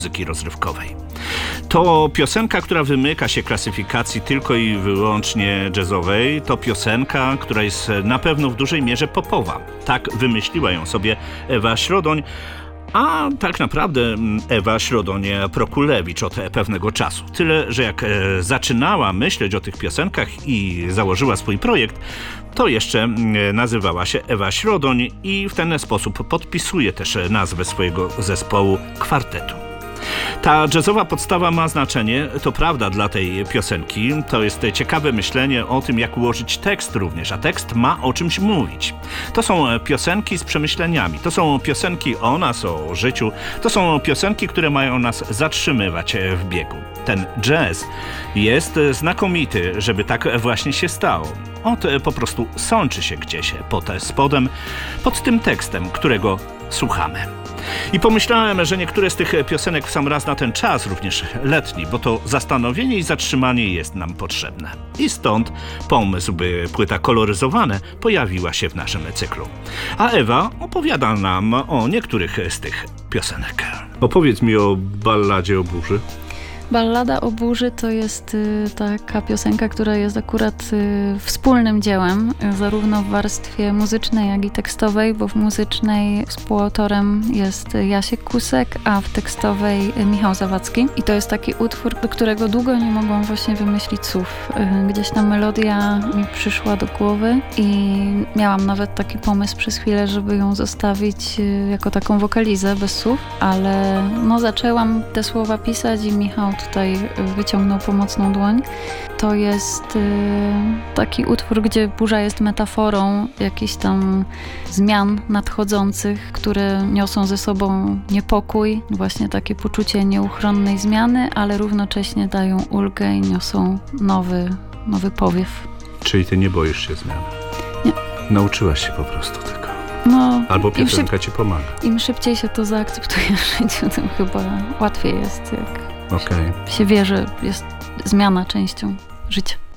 muzyki rozrywkowej. To piosenka, która wymyka się klasyfikacji tylko i wyłącznie jazzowej. To piosenka, która jest na pewno w dużej mierze popowa. Tak wymyśliła ją sobie Ewa Środoń, a tak naprawdę Ewa Środoń-Prokulewicz od pewnego czasu. Tyle, że jak zaczynała myśleć o tych piosenkach i założyła swój projekt, to jeszcze nazywała się Ewa Środoń i w ten sposób podpisuje też nazwę swojego zespołu Kwartetu. Ta jazzowa podstawa ma znaczenie, to prawda, dla tej piosenki. To jest ciekawe myślenie o tym, jak ułożyć tekst również, a tekst ma o czymś mówić. To są piosenki z przemyśleniami, to są piosenki o nas, o życiu, to są piosenki, które mają nas zatrzymywać w biegu. Ten jazz jest znakomity, żeby tak właśnie się stało. Po prostu sączy się gdzieś pod spodem, pod tym tekstem, którego słuchamy. I pomyślałem, że niektóre z tych piosenek w sam raz na ten czas, również letni, bo to zastanowienie i zatrzymanie jest nam potrzebne. I stąd pomysł, by płyta Koloryzowane pojawiła się w naszym cyklu. A Ewa opowiada nam o niektórych z tych piosenek. Opowiedz mi o Balladzie o burzy. Ballada o burzy to jest taka piosenka, która jest akurat wspólnym dziełem, zarówno w warstwie muzycznej, jak i tekstowej, bo w muzycznej współautorem jest Jasiek Kusek, a w tekstowej Michał Zawadzki. I to jest taki utwór, do którego długo nie mogłam właśnie wymyślić słów. Gdzieś ta melodia mi przyszła do głowy i miałam nawet taki pomysł przez chwilę, żeby ją zostawić jako taką wokalizę bez słów, ale zaczęłam te słowa pisać i Michał tutaj wyciągnął pomocną dłoń. To jest taki utwór, gdzie burza jest metaforą jakichś tam zmian nadchodzących, które niosą ze sobą niepokój, właśnie takie poczucie nieuchronnej zmiany, ale równocześnie dają ulgę i niosą nowy powiew. Czyli ty nie boisz się zmian? Nie. Nauczyłaś się po prostu tego. Albo piosenka ci pomaga. Im szybciej się to zaakceptuje w życiu, tym chyba łatwiej jest, jak się wie, że jest zmiana częścią życia.